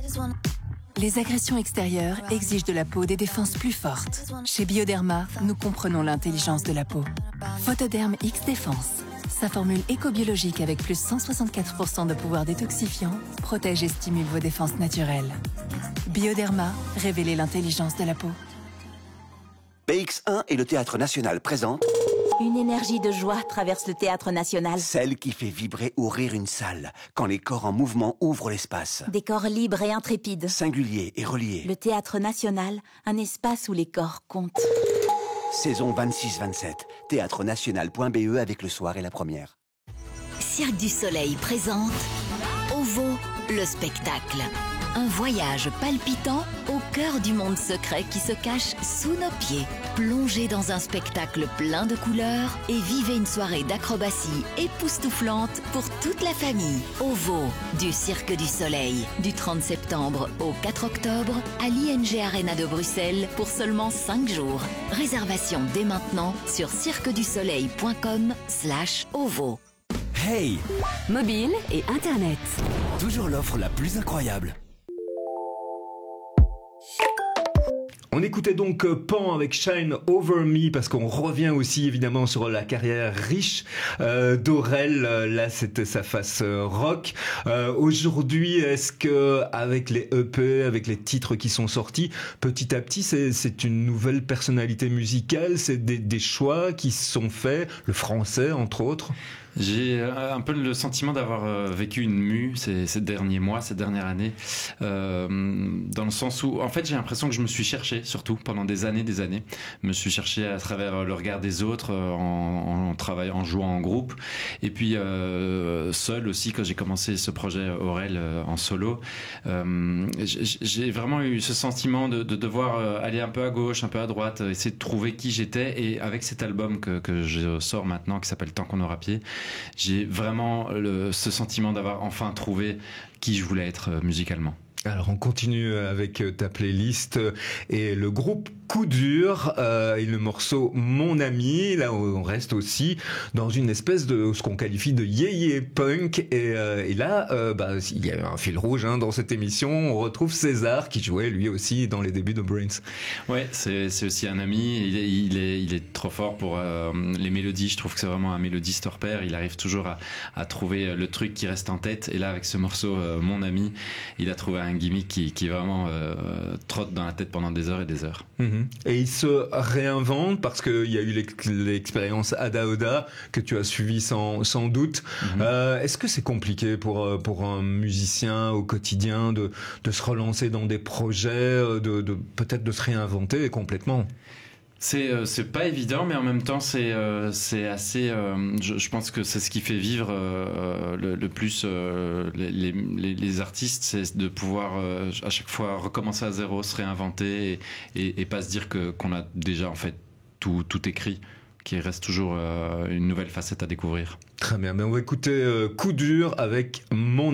Les agressions extérieures exigent de la peau des défenses plus fortes. Chez Bioderma, nous comprenons l'intelligence de la peau. Photoderm X Défense. Sa formule éco-biologique avec plus 164% de pouvoir détoxifiant protège et stimule vos défenses naturelles. Bioderma, révélez l'intelligence de la peau. BX1 et le Théâtre National présentent Une énergie de joie traverse le Théâtre National. celle qui fait vibrer ou rire une salle, quand les corps en mouvement ouvrent l'espace. Des corps libres et intrépides. Singuliers et reliés. Le Théâtre National, un espace où les corps comptent. Saison 26-27. Théâtrenational.be avec le soir et la première. Cirque du Soleil présente OVO, le spectacle. Un voyage palpitant au cœur du monde secret qui se cache sous nos pieds. Plongez dans un spectacle plein de couleurs et vivez une soirée d'acrobatie époustouflante pour toute la famille. OVO, du Cirque du Soleil, du 30 septembre au 4 octobre à l'ING Arena de Bruxelles pour seulement 5 jours. Réservation dès maintenant sur cirquedusoleil.com/OVO. Hey! Mobile et Internet. Toujours l'offre la plus incroyable. On écoutait donc Pan avec Shine Over Me parce qu'on revient aussi évidemment sur la carrière riche d'Aurel. Là, c'était sa face rock. Aujourd'hui, est-ce que avec les EP, avec les titres qui sont sortis, petit à petit, c'est une nouvelle personnalité musicale, c'est des choix qui sont faits, le français entre autres? J'ai un peu le sentiment d'avoir vécu une mue ces derniers mois, ces dernières années, dans le sens où, en fait, j'ai l'impression que je me suis cherché, surtout pendant des années. Je me suis cherché à travers le regard des autres, en travaillant, en jouant en groupe, et puis seul aussi quand j'ai commencé ce projet Aurel en solo. J'ai vraiment eu ce sentiment de devoir aller un peu à gauche, un peu à droite, essayer de trouver qui j'étais, et avec cet album que je sors maintenant, qui s'appelle Tant qu'on aura pied, j'ai vraiment ce sentiment d'avoir enfin trouvé qui je voulais être musicalement. Alors on continue avec ta playlist et le groupe Coup Dur et le morceau Mon Ami. Là on reste aussi dans une espèce de ce qu'on qualifie de yéyé punk et là il y a un fil rouge dans cette émission. On retrouve César qui jouait lui aussi dans les débuts de Brains. Ouais, c'est aussi un ami. Il est trop fort pour les mélodies. Je trouve que c'est vraiment un mélodiste hors pair. Il arrive toujours à trouver le truc qui reste en tête. Et là avec ce morceau Mon Ami, il a trouvé un gimmick qui vraiment trotte dans la tête pendant des heures et des heures. Et il se réinvente parce qu'il y a eu l'expérience Ada Oda que tu as suivi sans doute. Est-ce que c'est compliqué pour un musicien au quotidien de se relancer dans des projets, peut-être de se réinventer complètement? C'est pas évident, mais en même temps c'est assez. Je pense que c'est ce qui fait vivre le plus les artistes, c'est de pouvoir à chaque fois recommencer à zéro, se réinventer et pas se dire qu'on a déjà en fait tout écrit, qu'il reste toujours une nouvelle facette à découvrir. Très bien, mais on va écouter Coup Dur avec Mon